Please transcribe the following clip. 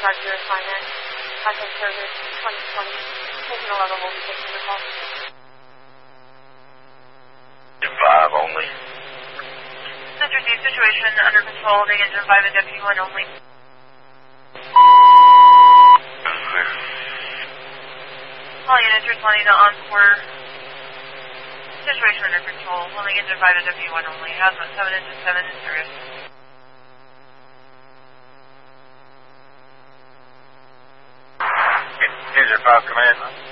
charge your assignment. Contact service 2020. Station 11 will be taking the call. 5 only. Center D situation under control. The engine 5 and deputy 1 only. Clear. All units responding to Encore. Situation under control. Holding engine 5 and deputy 1 only. Hazmat 7 engine 7 in service. Engine 5 command.